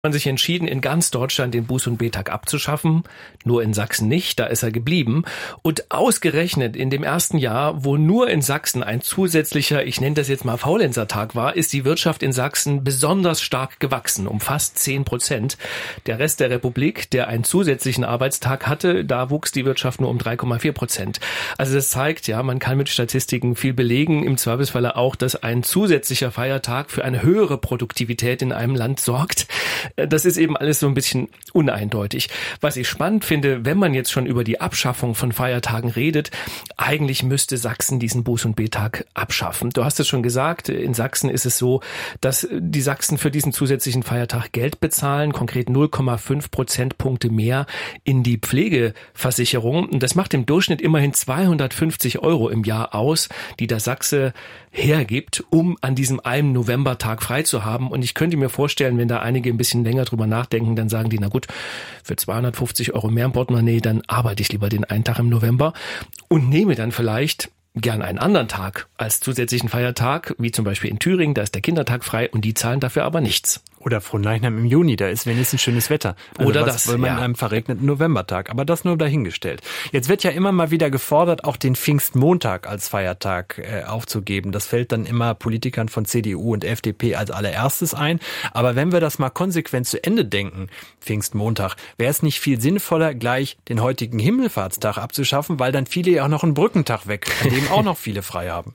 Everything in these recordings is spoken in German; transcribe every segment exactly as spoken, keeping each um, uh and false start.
Man sich entschieden, in ganz Deutschland den Buß- und B-Tag abzuschaffen, nur in Sachsen nicht, da ist er geblieben. Und ausgerechnet in dem ersten Jahr, wo nur in Sachsen ein zusätzlicher, ich nenne das jetzt mal Faulenzertag war, ist die Wirtschaft in Sachsen besonders stark gewachsen, um fast zehn Prozent. Der Rest der Republik, der einen zusätzlichen Arbeitstag hatte, da wuchs die Wirtschaft nur um drei Komma vier Prozent. Also das zeigt, ja, man kann mit Statistiken viel belegen, im Zweifelsfalle auch, dass ein zusätzlicher Feiertag für eine höhere Produktivität in einem Land sorgt. Das ist eben alles so ein bisschen uneindeutig. Was ich spannend finde, wenn man jetzt schon über die Abschaffung von Feiertagen redet, eigentlich müsste Sachsen diesen Buß- und B-Tag abschaffen. Du hast es schon gesagt, in Sachsen ist es so, dass die Sachsen für diesen zusätzlichen Feiertag Geld bezahlen, konkret null Komma fünf Prozentpunkte mehr in die Pflegeversicherung. Und das macht im Durchschnitt immerhin zweihundertfünfzig Euro im Jahr aus, die der Sachse hergibt, um an diesem einen Novembertag frei zu haben. Und ich könnte mir vorstellen, wenn da einige ein bisschen länger drüber nachdenken, dann sagen die, na gut, für zweihundertfünfzig Euro mehr im Portemonnaie, dann arbeite ich lieber den einen Tag im November und nehme dann vielleicht gern einen anderen Tag als zusätzlichen Feiertag, wie zum Beispiel in Thüringen, da ist der Kindertag frei und die zahlen dafür aber nichts. Oder Fronleichnam im Juni, da ist wenigstens schönes Wetter. Also Oder was das, will man ja. in einem verregneten Novembertag, aber das nur dahingestellt. Jetzt wird ja immer mal wieder gefordert, auch den Pfingstmontag als Feiertag äh, aufzugeben. Das fällt dann immer Politikern von C D U und F D P als allererstes ein. Aber wenn wir das mal konsequent zu Ende denken, Pfingstmontag, wäre es nicht viel sinnvoller, gleich den heutigen Himmelfahrtstag abzuschaffen, weil dann viele ja auch noch einen Brückentag weg, an dem auch noch viele frei haben.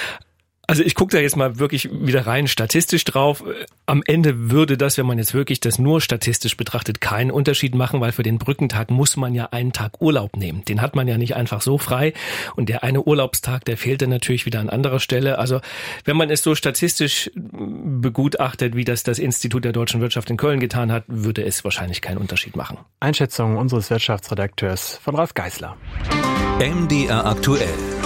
Also ich gucke da jetzt mal wirklich wieder rein statistisch drauf. Am Ende würde das, wenn man jetzt wirklich das nur statistisch betrachtet, keinen Unterschied machen, weil für den Brückentag muss man ja einen Tag Urlaub nehmen. Den hat man ja nicht einfach so frei. Und der eine Urlaubstag, der fehlt dann natürlich wieder an anderer Stelle. Also wenn man es so statistisch begutachtet, wie das das Institut der deutschen Wirtschaft in Köln getan hat, würde es wahrscheinlich keinen Unterschied machen. Einschätzung unseres Wirtschaftsredakteurs von Ralf Geißler. M D R aktuell.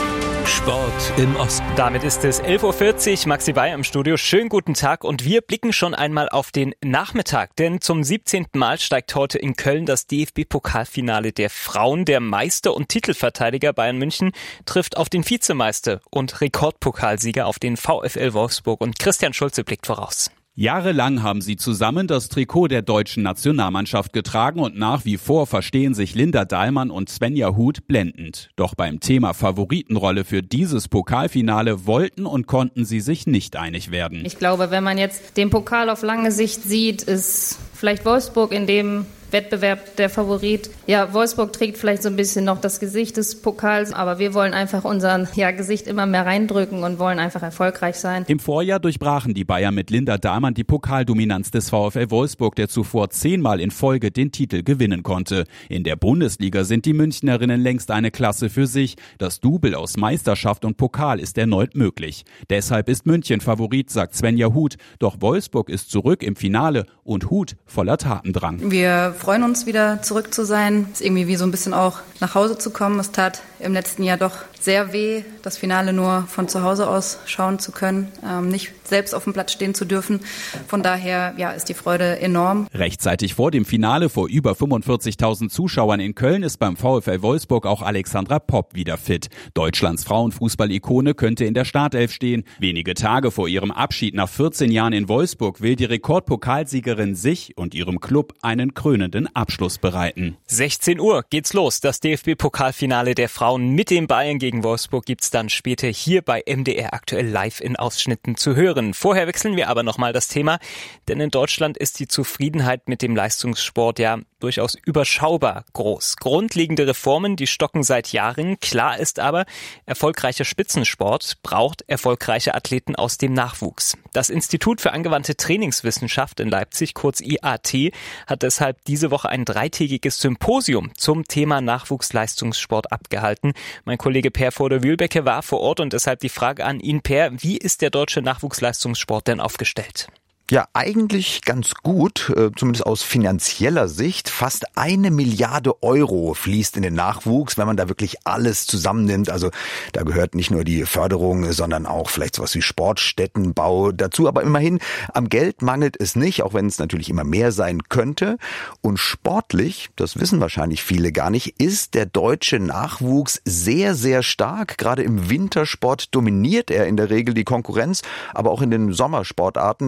Sport im Osten. Damit ist es elf Uhr vierzig, Maxi Bayer im Studio. Schönen guten Tag und wir blicken schon einmal auf den Nachmittag, denn zum siebzehnten Mal steigt heute in Köln das D F B-Pokalfinale der Frauen. Der Meister und Titelverteidiger Bayern München trifft auf den Vizemeister und Rekordpokalsieger auf den VfL Wolfsburg und Christian Schulze blickt voraus. Jahrelang haben sie zusammen das Trikot der deutschen Nationalmannschaft getragen und nach wie vor verstehen sich Linda Dahlmann und Svenja Huth blendend. Doch beim Thema Favoritenrolle für dieses Pokalfinale wollten und konnten sie sich nicht einig werden. Ich glaube, wenn man jetzt den Pokal auf lange Sicht sieht, ist vielleicht Wolfsburg in dem Wettbewerb der Favorit. Ja, Wolfsburg trägt vielleicht so ein bisschen noch das Gesicht des Pokals, aber wir wollen einfach unser ja, Gesicht immer mehr reindrücken und wollen einfach erfolgreich sein. Im Vorjahr durchbrachen die Bayern mit Linda Dahlmann die Pokaldominanz des VfL Wolfsburg, der zuvor zehnmal in Folge den Titel gewinnen konnte. In der Bundesliga sind die Münchnerinnen längst eine Klasse für sich. Das Double aus Meisterschaft und Pokal ist erneut möglich. Deshalb ist München Favorit, sagt Svenja Huth. Doch Wolfsburg ist zurück im Finale und Huth voller Tatendrang. Wir freuen uns, wieder zurück zu sein. Es ist irgendwie wie so ein bisschen auch nach Hause zu kommen. Es tat im letzten Jahr doch sehr weh, das Finale nur von zu Hause aus schauen zu können, ähm, nicht selbst auf dem Platz stehen zu dürfen. Von daher ja, ist die Freude enorm. Rechtzeitig vor dem Finale vor über fünfundvierzigtausend Zuschauern in Köln ist beim VfL Wolfsburg auch Alexandra Popp wieder fit. Deutschlands Frauenfußball-Ikone könnte in der Startelf stehen. Wenige Tage vor ihrem Abschied nach vierzehn Jahren in Wolfsburg will die Rekordpokalsiegerin sich und ihrem Club einen krönenden Abschluss bereiten. sechzehn Uhr geht's los. Das D F B-Pokalfinale der Frauen mit den Bayern gegen Wolfsburg gibt's dann später hier bei M D R aktuell live in Ausschnitten zu hören. Vorher wechseln wir aber nochmal das Thema, denn in Deutschland ist die Zufriedenheit mit dem Leistungssport ja durchaus überschaubar groß. Grundlegende Reformen, die stocken seit Jahren. Klar ist aber, erfolgreicher Spitzensport braucht erfolgreiche Athleten aus dem Nachwuchs. Das Institut für angewandte Trainingswissenschaft in Leipzig, kurz I A T, hat deshalb diese Woche ein dreitägiges Symposium zum Thema Nachwuchsleistungssport abgehalten. Mein Kollege Per Voder-Wühlbecke war vor Ort und deshalb die Frage an ihn, Per, wie ist der deutsche Nachwuchsleistungssport denn aufgestellt? Ja, eigentlich ganz gut, zumindest aus finanzieller Sicht. Fast eine Milliarde Euro fließt in den Nachwuchs, wenn man da wirklich alles zusammennimmt. Also da gehört nicht nur die Förderung, sondern auch vielleicht sowas wie Sportstättenbau dazu. Aber immerhin, am Geld mangelt es nicht, auch wenn es natürlich immer mehr sein könnte. Und sportlich, das wissen wahrscheinlich viele gar nicht, ist der deutsche Nachwuchs sehr, sehr stark. Gerade im Wintersport dominiert er in der Regel die Konkurrenz, aber auch in den Sommersportarten, da sind die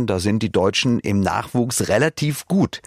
die Deutschen im Nachwuchs relativ gut.